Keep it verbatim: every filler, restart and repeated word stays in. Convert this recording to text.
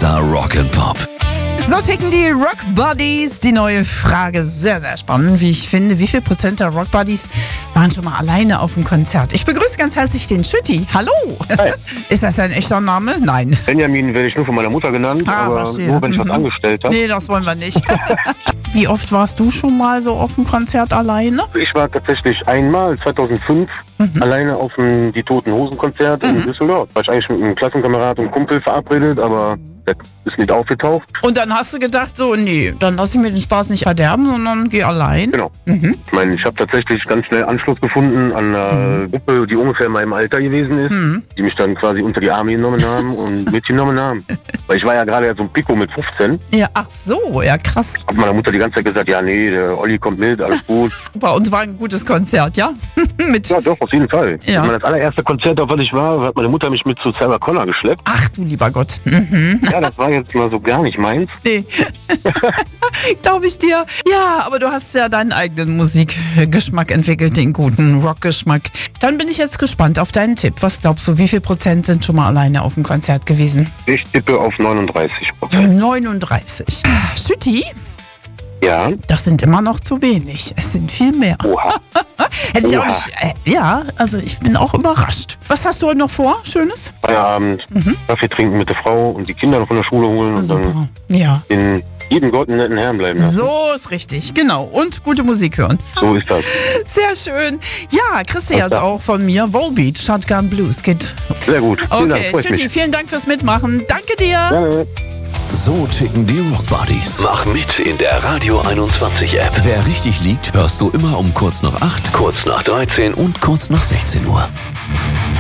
Star Rock and Pop. So ticken die Rock Buddies. Die neue Frage, sehr, sehr spannend, wie ich finde. Wie viel Prozent der Rock Buddies waren schon mal alleine auf dem Konzert? Ich begrüße ganz herzlich den Schütti. Hallo. Hi. Ist das dein echter Name? Nein. Benjamin werde ich nur von meiner Mutter genannt, Ah, aber verstehe. nur, wenn ich Mhm. was angestellt habe. Nee, das wollen wir nicht. Wie oft warst du schon mal so auf dem Konzert alleine? Ich war tatsächlich einmal, zweitausendfünf, Mhm. alleine auf dem Die Toten Hosen Konzert in Düsseldorf. War ich eigentlich mit einem Klassenkamerad und Kumpel verabredet, aber der ist nicht aufgetaucht. Und dann hast du gedacht, so, nee, dann lass ich mir den Spaß nicht verderben, sondern geh allein. Genau. Mhm. Ich meine, ich habe tatsächlich ganz schnell Anschluss gefunden an eine Gruppe, die ungefähr in meinem Alter gewesen ist, Mhm. die mich dann quasi unter die Arme genommen haben und mitgenommen haben. Weil ich war ja gerade so ein Pico mit fünfzehn. Ja, ach so, ja krass. Hab meiner Mutter die ganze Zeit gesagt, ja nee, der Olli kommt mit, alles gut. Bei uns war ein gutes Konzert, ja? Mit, Ja, doch, auf jeden Fall. Ja. Ich meine, das allererste Konzert, auf was ich war, hat meine Mutter mich mit zu Sarah Connor geschleppt. ach du lieber Gott. Mhm. Ja, das war jetzt mal so gar nicht meins. Nee. Glaube ich dir. Ja, aber du hast ja deinen eigenen Musikgeschmack entwickelt, den guten Rockgeschmack. Dann bin ich jetzt gespannt auf deinen Tipp. Was glaubst du, wie viel Prozent sind schon mal alleine auf dem Konzert gewesen? Ich tippe auf neununddreißig Prozent. neununddreißig. Sütti, Ja. das sind immer noch zu wenig. Es sind viel mehr. Oha. Hätte ich auch Oha. nicht. Äh, ja, also ich bin auch überrascht. Was hast du heute noch vor? Schönes? Feierabend, Kaffee trinken mit der Frau und die Kinder noch von der Schule holen und dann Super. Ja. in jedem Gott einen netten Herrn bleiben lassen. So ist richtig, genau. Und gute Musik hören. So ist das. Sehr schön. Ja, kriegst du jetzt klar. auch von mir. Volbeat, Shotgun Blues. Geht. Sehr gut. Vielen Dank, Okay, freut Schütti, mich. vielen Dank fürs Mitmachen. Danke dir. Gerne. So ticken die Rock Buddies. Mach mit in der Radio einundzwanzig App. Wer richtig liegt, hörst du immer um kurz nach acht, Kurz nach dreizehn und kurz nach sechzehn Uhr.